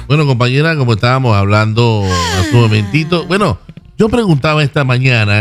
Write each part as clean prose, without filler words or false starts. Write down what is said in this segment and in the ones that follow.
Bueno, compañera, como estábamos hablando hace un momentito, bueno, yo preguntaba esta mañana,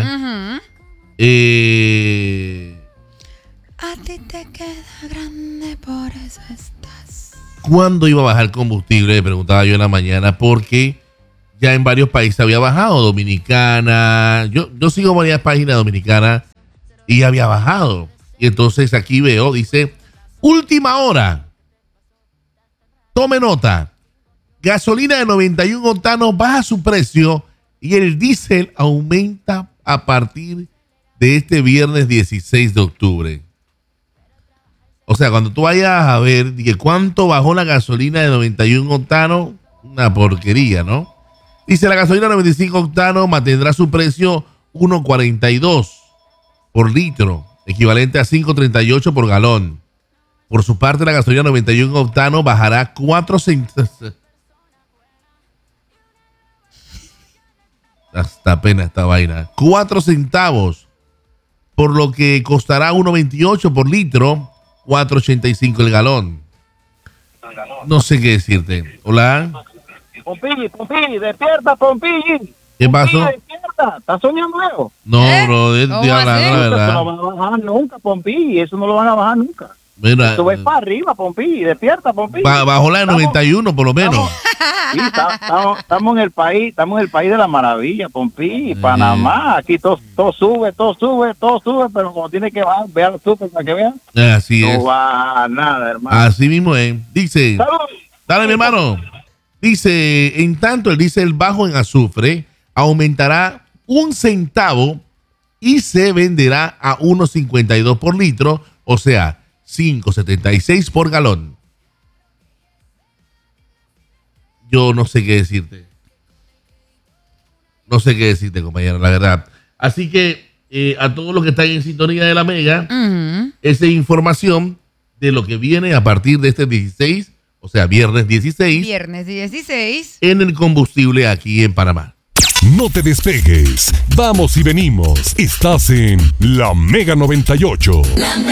a ti te queda grande, por eso estás. ¿cuándo iba a bajar el combustible? Le preguntaba yo en la mañana, porque ya en varios países había bajado. Dominicana, yo sigo varias páginas dominicanas y había bajado. Y entonces aquí veo, dice, última hora. Tome nota. Gasolina de 91 octanos baja su precio y el diésel aumenta a partir de este viernes 16 de octubre. O sea, cuando tú vayas a ver que cuánto bajó la gasolina de 91 octanos, una porquería, ¿no? Dice, la gasolina de 95 octanos mantendrá su precio 1.42 por litro, equivalente a 5.38 por galón. Por su parte, la gasolina 91 octanos bajará 4 centavos. Hasta pena esta vaina. 4 centavos, por lo que costará 1.28 por litro, 4.85 el galón. No sé qué decirte. Hola. Pompilli, despierta, Pompilli. ¿Qué pasó? Despierta, ¿estás soñando algo? No, bro, estoy hablando la Eso no verdad. lo van a bajar nunca, Pompilli, eso no lo van a bajar nunca. Mira, Tú ves para arriba, Pompilli, despierta, Pompilli. bajó la de 91 por lo menos. Sí, estamos en el país de la maravilla, Pompilli, Panamá, aquí todo sube, pero cuando tiene que bajar, vea los super para que vean. Así No es. va nada, hermano. Así mismo es. Dice, ¡Salud! dale mi hermano. Dice, en tanto el diésel bajo en azufre aumentará 1 centavo y se venderá a 1.52 por litro, o sea, 5.76 por galón. Yo no sé qué decirte. No sé qué decirte, compañero, la verdad. Así que a todos los que están en sintonía de la Mega, esa información de lo que viene a partir de este 16, o sea, viernes 16. Viernes 16. En el combustible aquí en Panamá. No te despegues. Vamos y venimos. Estás en La Mega 98. La Mega.